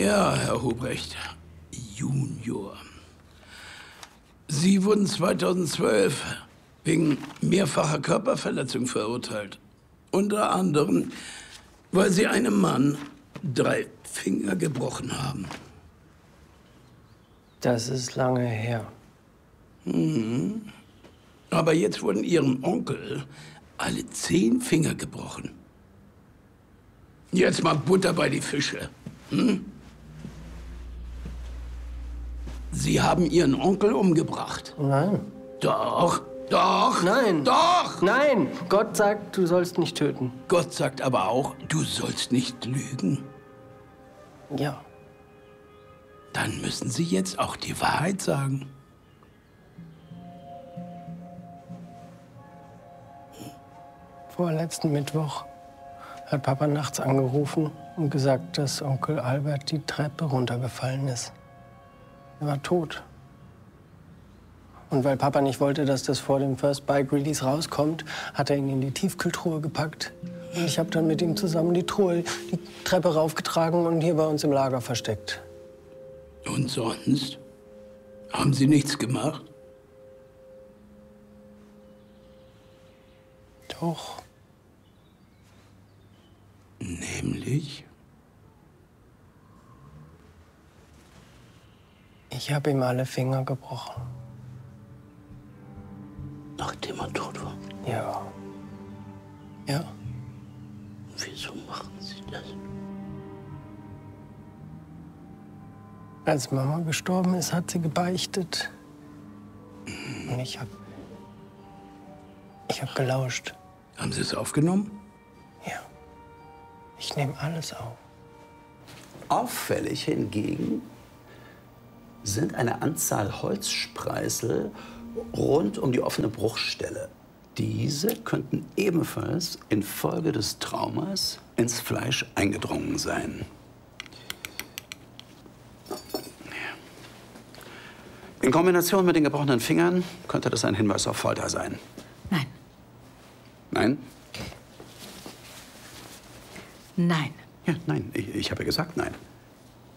Ja, Herr Hobrecht, Junior. Sie wurden 2012 wegen mehrfacher Körperverletzung verurteilt. Unter anderem, weil Sie einem Mann 3 Finger gebrochen haben. Das ist lange her. Aber jetzt wurden Ihrem Onkel alle 10 Finger gebrochen. Jetzt mal Butter bei die Fische. Sie haben Ihren Onkel umgebracht. Nein. Doch, doch. Nein. Doch. Nein. Gott sagt, du sollst nicht töten. Gott sagt aber auch, du sollst nicht lügen. Ja. Dann müssen Sie jetzt auch die Wahrheit sagen. Vorletzten Mittwoch hat Papa nachts angerufen und gesagt, dass Onkel Albert die Treppe runtergefallen ist. Er war tot. Und weil Papa nicht wollte, dass das vor dem First Bike Release rauskommt, hat er ihn in die Tiefkühltruhe gepackt. Und ich habe dann mit ihm zusammen die Treppe raufgetragen und hier bei uns im Lager versteckt. Und sonst? Haben Sie nichts gemacht? Doch. Nämlich? Ich habe ihm alle Finger gebrochen. Nachdem er tot war? Ja. Ja. Wieso machen Sie das? Als Mama gestorben ist, hat sie gebeichtet. Und ich hab gelauscht. Haben Sie es aufgenommen? Ja. Ich nehme alles auf. Auffällig hingegen sind eine Anzahl Holzspreißel rund um die offene Bruchstelle. Diese könnten ebenfalls infolge des Traumas ins Fleisch eingedrungen sein. In Kombination mit den gebrochenen Fingern könnte das ein Hinweis auf Folter sein. Nein. Nein? Nein. Ja, nein. Ich habe ja gesagt nein.